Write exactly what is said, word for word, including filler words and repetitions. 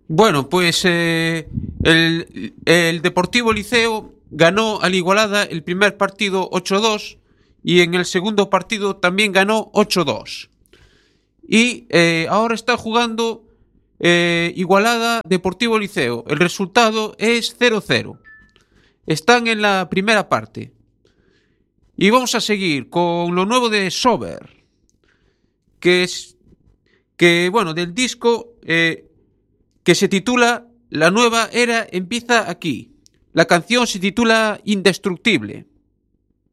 Bueno, pues eh, el, el Deportivo Liceo ganó al Igualada el primer partido ocho dos y en el segundo partido también ganó ocho dos. Y eh, ahora está jugando eh, Igualada Deportivo Liceo. El resultado es cero cero. Están en la primera parte. Y vamos a seguir con lo nuevo de Sober, que es que bueno, del disco eh, que se titula La nueva era empieza aquí. La canción se titula Indestructible.